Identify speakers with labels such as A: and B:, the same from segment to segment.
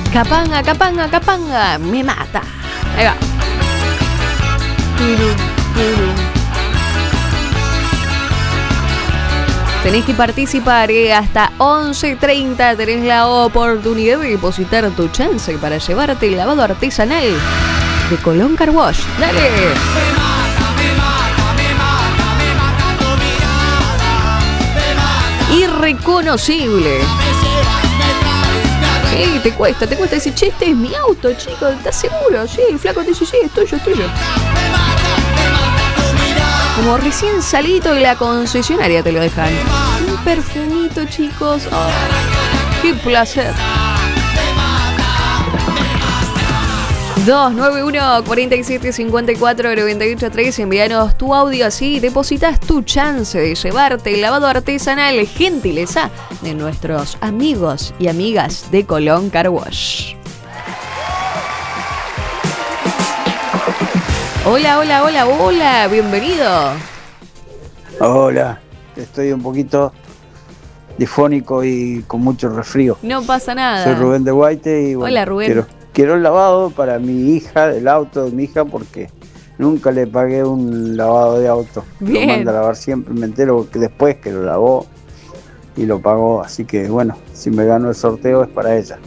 A: Capanga, capanga, capanga, me mata. Ahí va. Tenés que participar, hasta 11:30 tenés la oportunidad de depositar tu chance para llevarte el lavado artesanal de Colón Car Wash. ¡Dale! Irreconocible. Sí, te cuesta decir, che, este es mi auto, chico, ¿estás seguro? Sí, el flaco te dice, sí, es tuyo, es tuyo. Como recién salito de la concesionaria te lo dejan. Un perfumito, chicos. Oh, ¡qué placer! 291-4754-983. Envíanos tu audio, así depositas tu chance de llevarte el lavado artesanal, gentileza de nuestros amigos y amigas de Colón Car Wash. Hola, hola, hola, hola, bienvenido.
B: Hola, estoy un poquito difónico y con mucho resfrío.
A: No pasa nada.
B: Soy Rubén de Guaite y bueno,
A: hola, Rubén.
B: Quiero el lavado para mi hija, el auto de mi hija, porque nunca le pagué un lavado de auto.
A: Bien.
B: Lo manda a lavar siempre, me entero que después que lo lavó y lo pagó, así que bueno, si me gano el sorteo es para ella.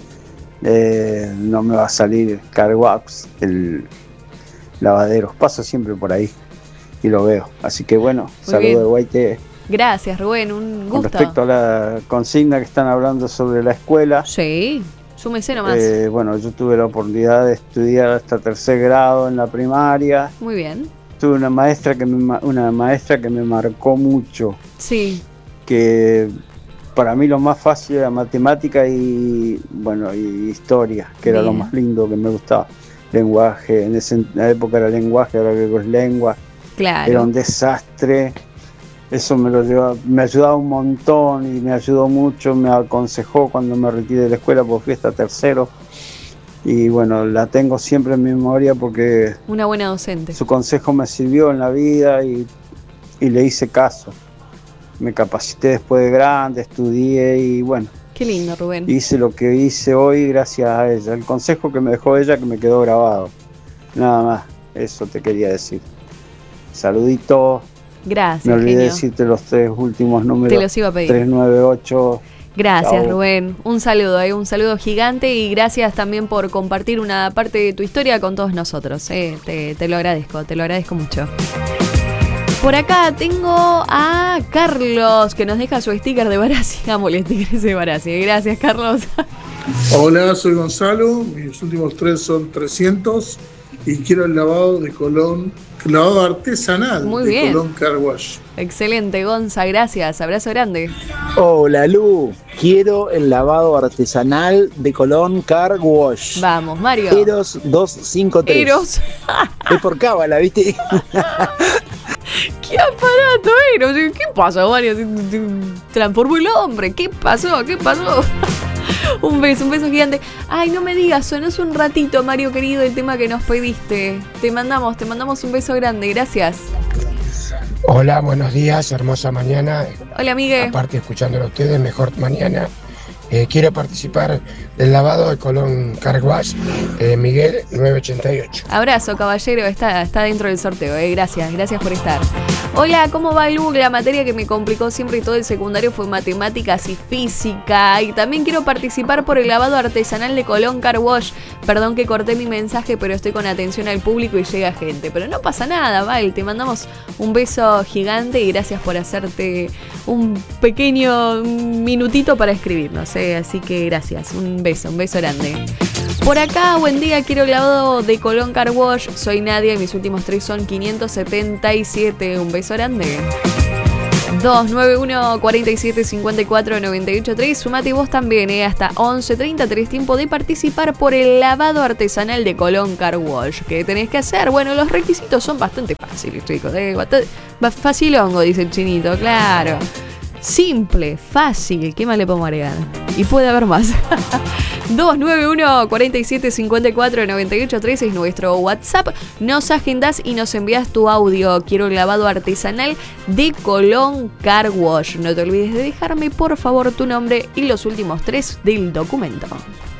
B: No me va a salir Car Wash, el lavadero, paso siempre por ahí y lo veo, así que bueno, saludo de Guaite.
A: Gracias, Rubén, un gusto.
B: Con respecto a la consigna que están hablando sobre la escuela,
A: sí, súmese nomás.
B: Bueno, yo tuve la oportunidad de estudiar hasta 3er grado en la primaria.
A: Muy bien.
B: Tuve una maestra que me marcó mucho.
A: Sí. Que
B: para mí lo más fácil era matemática y bueno, y historia, que era lo más lindo que me gustaba. Lenguaje, en esa época era lenguaje, ahora que es lengua.
A: Claro.
B: Era un desastre. Eso me ayudaba un montón y me ayudó mucho, me aconsejó cuando me retiré de la escuela porque fui hasta 3º. Y bueno, la tengo siempre en mi memoria porque
A: una buena docente.
B: Su consejo me sirvió en la vida y le hice caso. Me capacité después de grande, estudié y bueno.
A: Qué lindo, Rubén.
B: Hice lo que hice hoy gracias a ella. El consejo que me dejó ella que me quedó grabado. Nada más, eso te quería decir. Saludito.
A: Gracias,
B: me olvidé
A: genio.
B: Decirte los 3 últimos números.
A: Te los iba a pedir.
B: 398.
A: Gracias,
B: Chau.
A: Rubén. Un saludo gigante y gracias también por compartir una parte de tu historia con todos nosotros. Te lo agradezco mucho. Por acá tengo a Carlos que nos deja su sticker de Barassi. Amo el sticker de Barassi. Gracias, Carlos.
C: Hola, soy Gonzalo. Mis últimos 3 son 300 y quiero el lavado de Colón, lavado artesanal.
A: Muy
C: de
A: bien.
C: Colón Car Wash.
A: Excelente, Gonza, gracias. Abrazo grande.
D: Hola, Lu. Quiero el lavado artesanal de Colón Car Wash.
A: Vamos, Mario.
D: Eros 253.
A: Eros.
D: Es por cábala, ¿viste?
A: ¡Qué aparato, Eros! ¿Qué pasó, Mario? Se transformó el hombre. ¿Qué pasó? Un beso gigante. Ay, no me digas, sonó hace un ratito, Mario querido, el tema que nos pediste. Te mandamos un beso grande, gracias.
E: Hola, buenos días, hermosa mañana.
A: Hola, Miguel.
E: Aparte, escuchándolo a ustedes, mejor mañana. Quiero participar del lavado de Colón Car Wash, Miguel 988.
A: Abrazo, caballero, está dentro del sorteo, gracias por estar. Hola, ¿cómo va, Lu? La materia que me complicó siempre y todo el secundario fue matemáticas y física. Y también quiero participar por el lavado artesanal de Colón Car Wash. Perdón que corté mi mensaje, pero estoy con atención al público y llega gente. Pero no pasa nada, Val, te mandamos un beso gigante y gracias por hacerte un pequeño minutito para escribirnos, así que gracias, un beso grande. Por acá, buen día, quiero el lavado de Colón Car Wash. Soy Nadia y mis últimos 3 son 577. Un beso grande. 291-4754-983. Sumate vos también, hasta 11:30 tenés tiempo de participar por el lavado artesanal de Colón Car Wash. ¿Qué tenés que hacer? Bueno, los requisitos son bastante fáciles, chicos. Facilongo, dice el chinito, claro. Simple, fácil, ¿qué más le podemos agregar? Y puede haber más. 291-4754-983 es nuestro WhatsApp. Nos agendás y nos envías tu audio. Quiero el lavado artesanal de Colón Car Wash. No te olvides de dejarme, por favor, tu nombre y los últimos 3 del documento.